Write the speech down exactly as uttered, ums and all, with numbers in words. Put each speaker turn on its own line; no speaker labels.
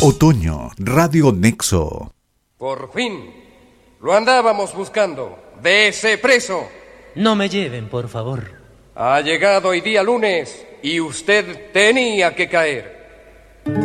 Otoño, Radio Nexo.
Por fin, lo andábamos buscando. De ese preso.
No me lleven, por favor.
Ha llegado hoy día lunes y usted tenía que caer.